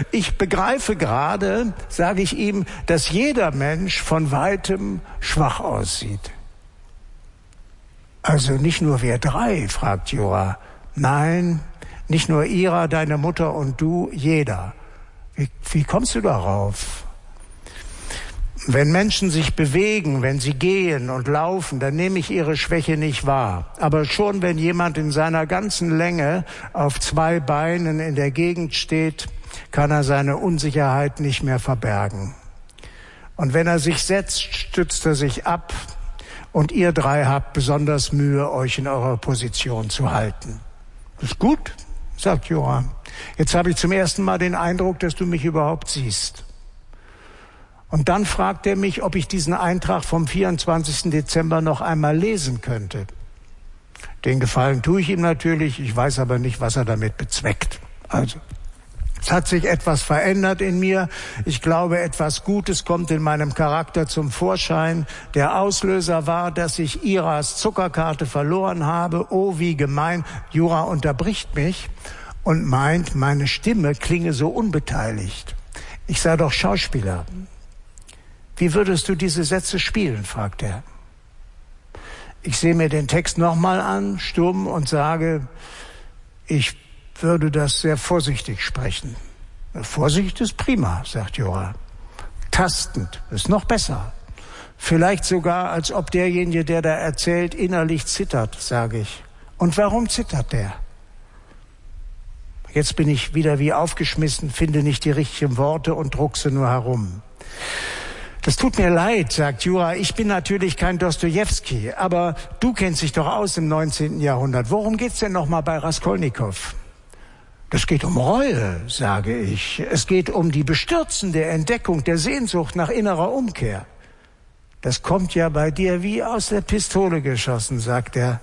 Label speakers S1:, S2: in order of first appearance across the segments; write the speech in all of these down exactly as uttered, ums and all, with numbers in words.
S1: ich begreife gerade, sage ich ihm, dass jeder Mensch von weitem schwach aussieht. Also nicht nur wir drei, fragt Jura. Nein, nicht nur Ira, deine Mutter und du, jeder. Wie, wie kommst du darauf? Wenn Menschen sich bewegen, wenn sie gehen und laufen, dann nehme ich ihre Schwäche nicht wahr. Aber schon wenn jemand in seiner ganzen Länge auf zwei Beinen in der Gegend steht, kann er seine Unsicherheit nicht mehr verbergen. Und wenn er sich setzt, stützt er sich ab. Und ihr drei habt besonders Mühe, euch in eurer Position zu halten. Das ist gut, sagt Jura. Jetzt habe ich zum ersten Mal den Eindruck, dass du mich überhaupt siehst. Und dann fragt er mich, ob ich diesen Eintrag vom vierundzwanzigsten Dezember noch einmal lesen könnte. Den Gefallen tue ich ihm natürlich, ich weiß aber nicht, was er damit bezweckt. Also, es hat sich etwas verändert in mir. Ich glaube, etwas Gutes kommt in meinem Charakter zum Vorschein. Der Auslöser war, dass ich Iras Zuckerkarte verloren habe. Oh, wie gemein. Jura unterbricht mich und meint, meine Stimme klinge so unbeteiligt. Ich sei doch Schauspieler. Wie würdest du diese Sätze spielen, fragt er. Ich sehe mir den Text nochmal an, stumm, und sage, ich würde das sehr vorsichtig sprechen. Vorsicht ist prima, sagt Jura. Tastend ist noch besser. Vielleicht sogar, als ob derjenige, der da erzählt, innerlich zittert, sage ich. Und warum zittert der? Jetzt bin ich wieder wie aufgeschmissen, finde nicht die richtigen Worte und druckse nur herum. Das tut mir leid, sagt Jura, ich bin natürlich kein Dostojewski, aber du kennst dich doch aus im neunzehnten Jahrhundert. Worum geht's denn nochmal bei Raskolnikow? Das geht um Reue, sage ich. Es geht um die bestürzende Entdeckung der Sehnsucht nach innerer Umkehr. Das kommt ja bei dir wie aus der Pistole geschossen, sagt er.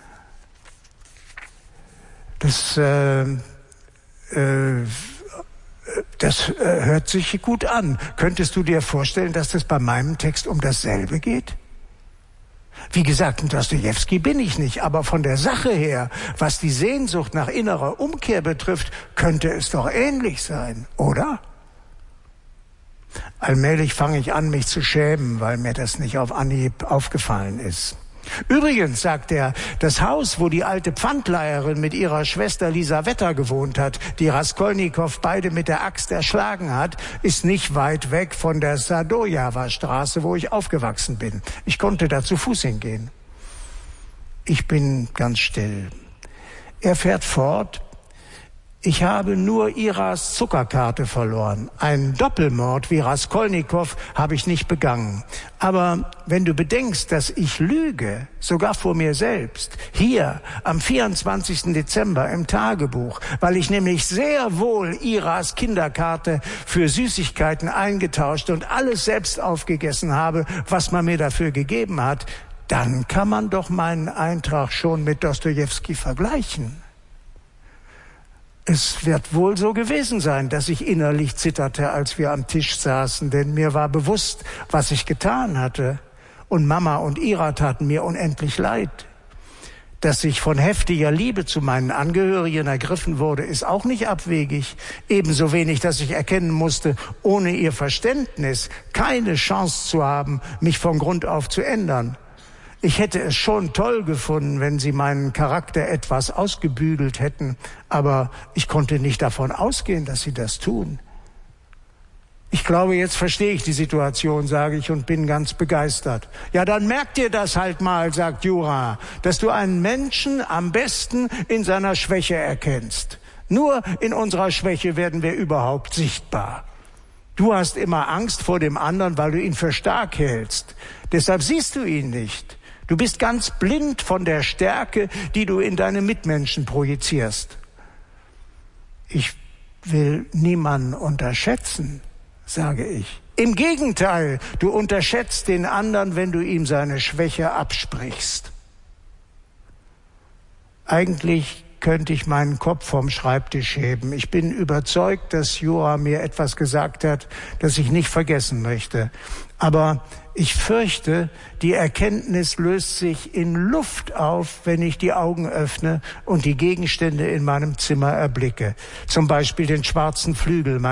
S1: Das, äh, äh, Das äh, hört sich gut an. Könntest du dir vorstellen, dass das bei meinem Text um dasselbe geht? Wie gesagt, ein Dostojewski bin ich nicht, aber von der Sache her, was die Sehnsucht nach innerer Umkehr betrifft, könnte es doch ähnlich sein, oder? Allmählich fange ich an, mich zu schämen, weil mir das nicht auf Anhieb aufgefallen ist. Übrigens, sagt er, das Haus, wo die alte Pfandleiherin mit ihrer Schwester Lisaweta gewohnt hat, die Raskolnikow beide mit der Axt erschlagen hat, ist nicht weit weg von der Sadojawa-Straße, wo ich aufgewachsen bin. Ich konnte da zu Fuß hingehen. Ich bin ganz still. Er fährt fort. Ich habe nur Iras Zuckerkarte verloren. Einen Doppelmord wie Raskolnikow habe ich nicht begangen. Aber wenn du bedenkst, dass ich lüge, sogar vor mir selbst, hier am vierundzwanzigsten Dezember im Tagebuch, weil ich nämlich sehr wohl Iras Kinderkarte für Süßigkeiten eingetauscht und alles selbst aufgegessen habe, was man mir dafür gegeben hat, dann kann man doch meinen Eintrag schon mit Dostojewski vergleichen. Es wird wohl so gewesen sein, dass ich innerlich zitterte, als wir am Tisch saßen, denn mir war bewusst, was ich getan hatte. Und Mama und Ira taten mir unendlich leid. Dass ich von heftiger Liebe zu meinen Angehörigen ergriffen wurde, ist auch nicht abwegig. Ebenso wenig, dass ich erkennen musste, ohne ihr Verständnis keine Chance zu haben, mich von Grund auf zu ändern. Ich hätte es schon toll gefunden, wenn sie meinen Charakter etwas ausgebügelt hätten, aber ich konnte nicht davon ausgehen, dass sie das tun. Ich glaube, jetzt verstehe ich die Situation, sage ich, und bin ganz begeistert. Ja, dann merk dir das halt mal, sagt Jura, dass du einen Menschen am besten in seiner Schwäche erkennst. Nur in unserer Schwäche werden wir überhaupt sichtbar. Du hast immer Angst vor dem anderen, weil du ihn für stark hältst. Deshalb siehst du ihn nicht. Du bist ganz blind von der Stärke, die du in deine Mitmenschen projizierst. Ich will niemanden unterschätzen, sage ich. Im Gegenteil, du unterschätzt den anderen, wenn du ihm seine Schwäche absprichst. Eigentlich könnte ich meinen Kopf vom Schreibtisch heben. Ich bin überzeugt, dass Jura mir etwas gesagt hat, das ich nicht vergessen möchte. Aber ich fürchte, die Erkenntnis löst sich in Luft auf, wenn ich die Augen öffne und die Gegenstände in meinem Zimmer erblicke. Zum Beispiel den schwarzen Flügel